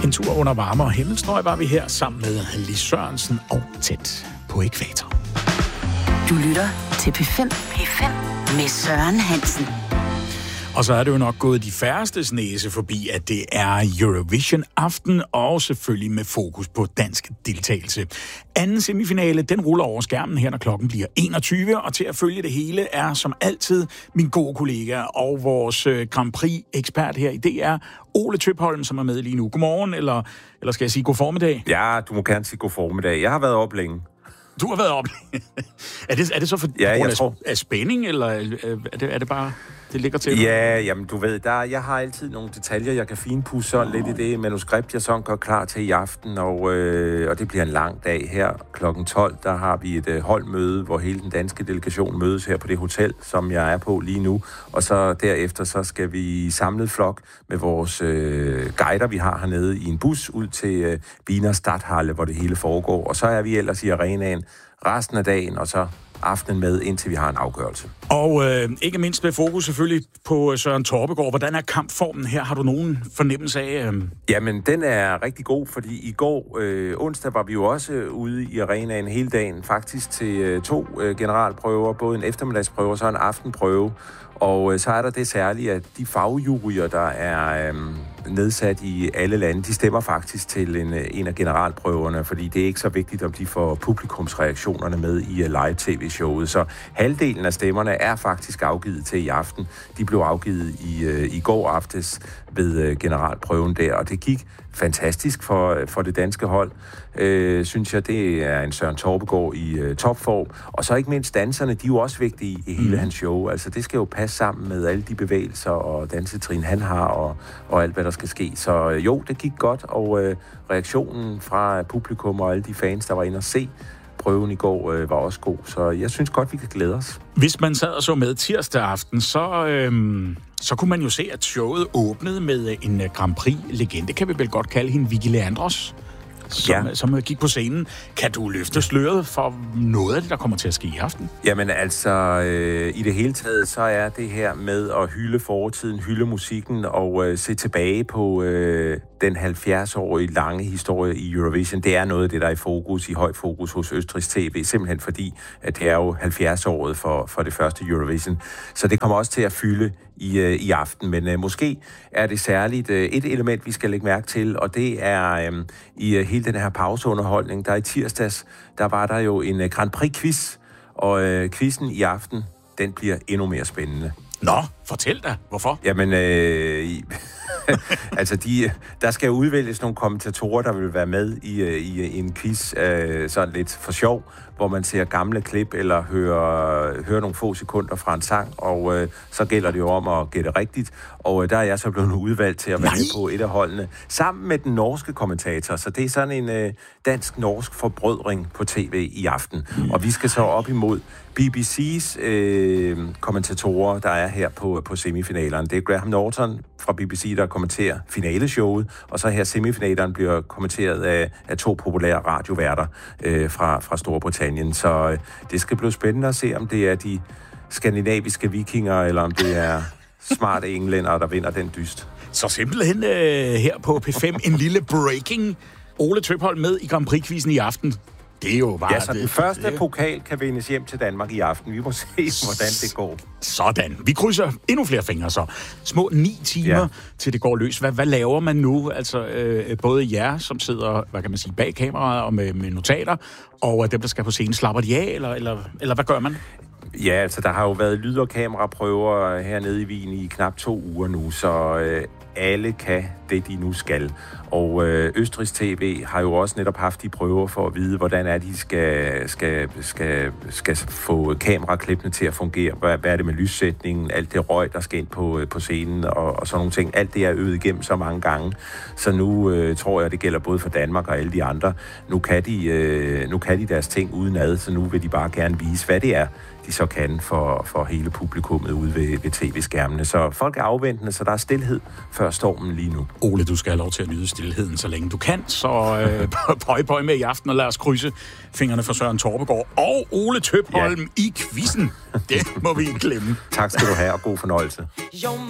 En tur under varme og himmelstrøg var vi her sammen med Lis Sørensen og Tæt på Ækvator. Du lytter til P5 med Søren Hansen. Og så er det jo nok gået de færstes næse forbi, at det er Eurovision-aften, og selvfølgelig med fokus på dansk deltagelse. Anden semifinale, den ruller over skærmen her, når klokken bliver 21, og til at følge det hele er som altid min gode kollega og vores Grand Prix-ekspert her i DR, Ole Tøpholm, som er med lige nu. Godmorgen, eller skal jeg sige god formiddag? Ja, du må gerne sige god formiddag. Jeg har været op længe. Du har været op. Er det så for grund af spænding, eller er det bare, det ligger til? Ja, jamen du ved, jeg har altid nogle detaljer, jeg kan finpudse lidt i det manuskript, jeg sådan gør klar til i aften, og det bliver en lang dag her. Klokken 12, der har vi et holdmøde, hvor hele den danske delegation mødes her på det hotel, som jeg er på lige nu. Og så derefter, så skal vi samle flok med vores guider, vi har hernede i en bus ud til Wiener Stadthalle, hvor det hele foregår. Og så er vi ellers i arenaen resten af dagen, og så aftenen med, indtil vi har en afgørelse. Og ikke mindst med fokus selvfølgelig på Søren Torpegaard. Hvordan er kampformen her? Har du nogen fornemmelse af? Jamen, den er rigtig god, fordi i går onsdag var vi jo også ude i arenaen hele dagen, faktisk til 2 generalprøver, både en eftermiddagsprøve og så en aftenprøve. Og så er der det særlige, at de fagjuryer, der er nedsat i alle lande, de stemmer faktisk til en af generalprøverne, fordi det er ikke så vigtigt, om de får publikumsreaktionerne med i live-tv-showet. Så halvdelen af stemmerne er faktisk afgivet til i aften. De blev afgivet i går aftes ved generalprøven der, og det gik fantastisk for det danske hold. Synes jeg, det er en Søren Torpegaard i topform. Og så ikke mindst danserne, de er jo også vigtige i hele hans show. Altså, det skal jo passe sammen med alle de bevægelser og dansetrin, han har, og alt, hvad der skal ske. Så jo, det gik godt, og reaktionen fra publikum og alle de fans, der var inde og se prøven i går, var også god. Så jeg synes godt, vi kan glæde os. Hvis man sad og så med tirsdag aften, så kunne man jo se, at showet åbnede med en Grand Prix-legende, kan vi vel godt kalde hende, Vicky Leandros, som gik på scenen. Kan du løfte sløret for noget af det, der kommer til at ske i aften? Jamen altså, i det hele taget, så er det her med at hylde fortiden, hylde musikken og se tilbage på den 70-årige lange historie i Eurovision. Det er noget af det, der er i fokus, i høj fokus hos Østrigs TV, simpelthen fordi, at det er jo 70-året for det første Eurovision. Så det kommer også til at fylde i aften, men måske er det særligt et element, vi skal lægge mærke til, og det er i hele den her pauseunderholdning, der i tirsdags, der var der jo en Grand Prix-quiz, og quizzen i aften, den bliver endnu mere spændende. Nå, fortæl da, hvorfor? Jamen, altså der skal jo udvælges nogle kommentatorer, der vil være med i en quiz, sådan lidt for sjov, hvor man ser gamle klip eller hører nogle få sekunder fra en sang, og så gælder det jo om at gætte rigtigt. Og der er jeg så blevet udvalgt til at være med på et af holdene, sammen med den norske kommentator. Så det er sådan en dansk-norsk forbrødring på tv i aften. Og vi skal så op imod BBC's kommentatorer, der er her på semifinalerne. Det er Graham Norton fra BBC, der kommenterer finaleshowet, og så her semifinalerne bliver kommenteret af 2 populære radioværter fra Storbritannien. Så det skal blive spændende at se, om det er de skandinaviske vikinger, eller om det er smarte englænder, der vinder den dyst. Så simpelthen her på P5 en lille breaking. Ole Tøpholm med i Grand Prix-quizzen i aften. Det er jo bare... Ja, så den første pokal kan vindes hjem til Danmark i aften. Vi må se, hvordan det går. Sådan. Vi krydser endnu flere fingre så. Små 9 timer til det går løs. Hvad laver man nu? Altså, både jer, som sidder, hvad kan man sige, bag kameraet og med notater, og dem, der skal på scenen, slapper de af, eller hvad gør man? Ja, altså, der har jo været lyd- og kameraprøver hernede i Wien i knap 2 uger nu, så alle kan det, de nu skal. Og Østrigs TV har jo også netop haft de prøver for at vide, hvordan er de skal få kameraklippene til at fungere. Hvad er det med lyssætningen, alt det røg, der skal ind på scenen og sådan nogle ting. Alt det er øvet igennem så mange gange. Så nu tror jeg, det gælder både for Danmark og alle de andre. Nu kan de deres ting udenad, så nu vil de bare gerne vise, hvad det er, de så kan for hele publikummet ude ved tv-skærmene. Så folk er afventende, så der er stilhed før stormen lige nu. Ole, du skal have lov til at nyde stilheden, så længe du kan. Så pøj med i aften, og lad os krydse fingrene for Søren Torpegaard og Ole Tøpholm i quizzen. Det må vi ikke glemme. Tak skal du have, og god fornøjelse.